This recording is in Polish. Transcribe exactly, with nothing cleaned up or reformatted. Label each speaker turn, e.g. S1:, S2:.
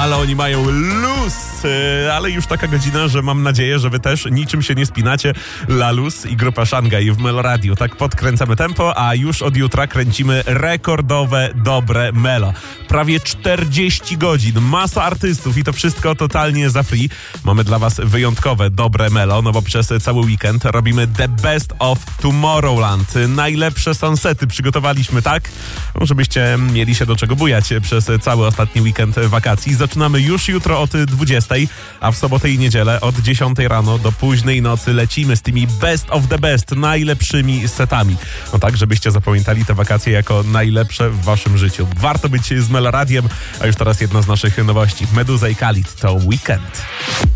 S1: ale oni mają luz. Ale już taka godzina, że mam nadzieję, że wy też niczym się nie spinacie. Laluz i grupa Szangaj w Melo Radio. Tak podkręcamy tempo, a już od jutra kręcimy rekordowe, dobre Melo. Prawie czterdzieści godzin, masa artystów i to wszystko totalnie za free. Mamy dla was wyjątkowe, dobre Melo, no bo przez cały weekend robimy The Best of Tomorrowland. Najlepsze sunsety przygotowaliśmy tak, żebyście mieli się do czego bujać przez cały ostatni weekend wakacji. Zaczynamy już jutro od dwudziestej, a w sobotę i niedzielę od dziesiątej rano do późnej nocy lecimy z tymi Best of the Best, najlepszymi setami. No tak, żebyście zapamiętali te wakacje jako najlepsze w waszym życiu. Warto być z Melo Radiem, a już teraz jedna z naszych nowości. Meduza i Khalid to Weekend.